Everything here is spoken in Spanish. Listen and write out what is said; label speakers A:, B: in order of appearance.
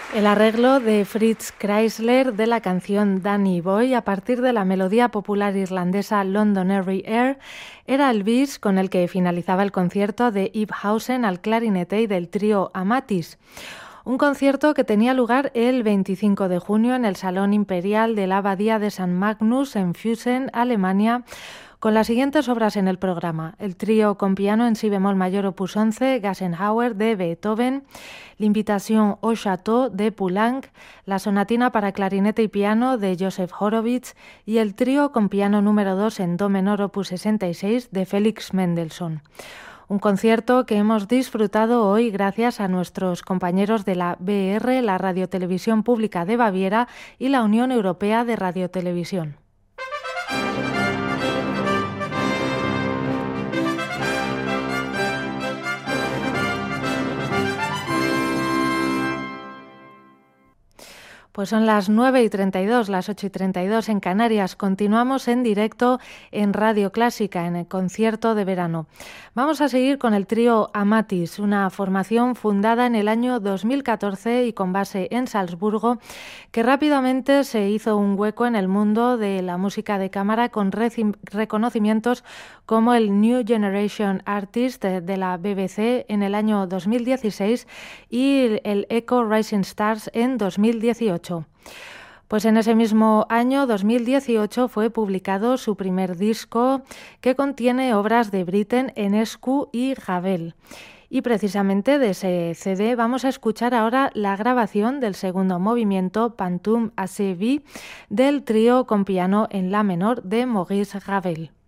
A: El arreglo de Fritz Kreisler de la canción Danny Boy a partir de la melodía popular irlandesa Londonderry Air era el bis con el que finalizaba el concierto de Yves Hausen al clarinete y del trío Amatis. Un concierto que tenía lugar el 25 de junio en el Salón Imperial de la Abadía de San Magnus en Füssen, Alemania, con las siguientes obras en el programa: el trío con piano en si bemol mayor opus 11, Gassenhauer de Beethoven, l'Invitation au Château de Poulenc, la sonatina para clarinete y piano de Joseph Horowitz y el trío con piano número 2 en do menor opus 66 de Felix Mendelssohn. Un concierto que hemos disfrutado hoy gracias a nuestros compañeros de la BR, la Radiotelevisión Pública de Baviera y la Unión Europea de Radiotelevisión. Pues son las 9:32, las 8:32 en Canarias. Continuamos en directo en Radio Clásica, en el concierto de verano. Vamos a seguir con el trío Amatis, una formación fundada en el año 2014 y con base en Salzburgo, que rápidamente se hizo un hueco en el mundo de la música de cámara con reconocimientos como el New Generation Artist de la BBC en el año 2016 y el Echo Rising Stars en 2018. Pues en ese mismo año, 2018, fue publicado su primer disco que contiene obras de Britten, Enescu y Ravel. Y precisamente de ese CD vamos a escuchar ahora la grabación del segundo movimiento, Pantoum assez vie, del trío con piano en la menor de Maurice Ravel.